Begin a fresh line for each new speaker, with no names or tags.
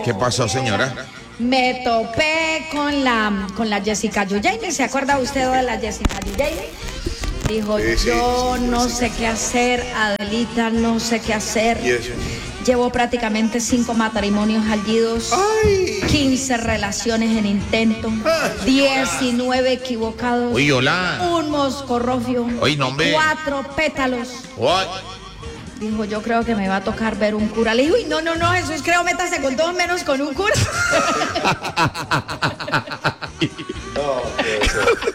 ¿Qué pasó, señora?
Me topé con la Jessica Yuyaini. ¿Se acuerda usted de la Jessica Yuyaini? Dijo, yo no sé qué hacer, Adelita, no sé qué hacer.
¿Y eso?
Llevo prácticamente 5 matrimonios fallidos, 15 relaciones en intento, 19 equivocados,
Uy, hola.
un moscorrofio,
Uy, no, hombre.
4 pétalos.
Uy.
Dijo, yo creo que me va a tocar ver un cura. Le dije, uy, no, Jesús, creo, métase con todos menos con un cura.